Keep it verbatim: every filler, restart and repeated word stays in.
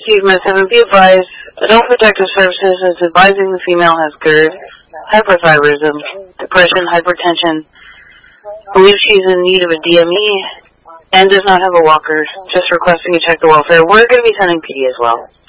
Steve Med seven. Be advised, Adult Protective Services is advising the female has GERD, hyperthyroidism, depression, hypertension, believes she's in need of a D M E, and does not have a walker, just requesting to check the welfare. We're going to be sending P D as well.